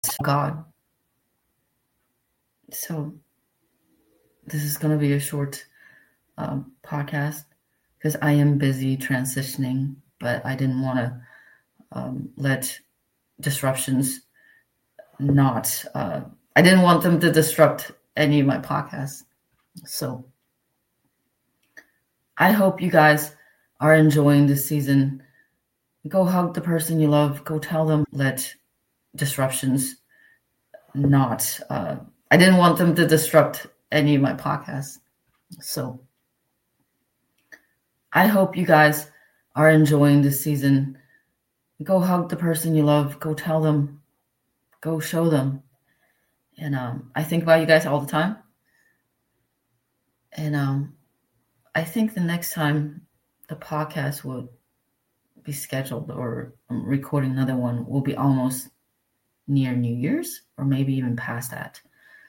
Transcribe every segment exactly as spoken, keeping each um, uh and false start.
God. So this is going to be a short um, podcast because I am busy transitioning, but I didn't want to um, let disruptions not, uh, I didn't want them to disrupt any of my podcasts. So I hope you guys are enjoying this season. Go hug the person you love. Go tell them, let disruptions not, uh, I didn't want them to disrupt any of my podcasts. So I hope you guys are enjoying this season. Go hug the person you love. Go tell them. Go show them. And um, I think about you guys all the time. And um, I think the next time the podcast will be scheduled or I'm recording another one will be almost near New Year's or maybe even past that.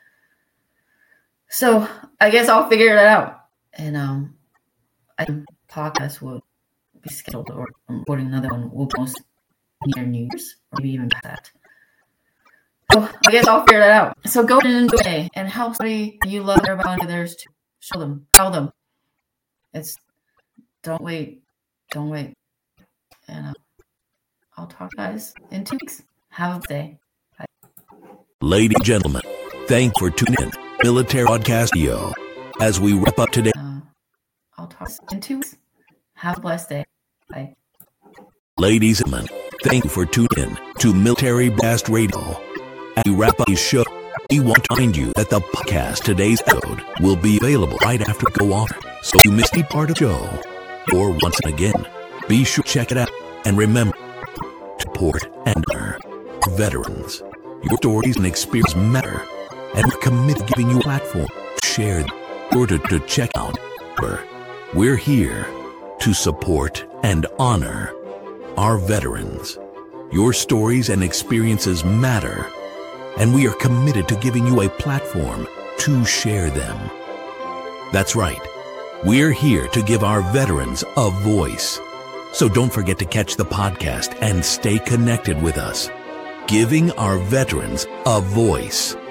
So I guess I'll figure that out. And um, I think the podcast will be scheduled or I'm recording another one will be almost near New Year's or maybe even past that. So I guess I'll figure that out. So go and enjoy and help somebody you love or about others to show them, tell them. It's don't wait, don't wait. And uh, I'll talk to you guys in two weeks. Have a good day. Bye. Ladies and gentlemen, thank you for tuning in. Military Podcastio. As we wrap up today, uh, I'll talk in two weeks. Have a blessed day. Bye. Ladies and gentlemen, thank you for tuning in to Military Blast Radio. As we wrap up the show, we want to remind you that the podcast today's episode will be available right after we go off. So if you missed any part of the show, or once again, be sure to check it out. And remember, support and honor our veterans. Your stories and experiences matter, and we're committed to giving you a platform to share them or to, to check out. We're here to support and honor our veterans. Your stories and experiences matter, and we are committed to giving you a platform to share them. That's right. We're here to give our veterans a voice. So don't forget to catch the podcast and stay connected with us. Giving our veterans a voice.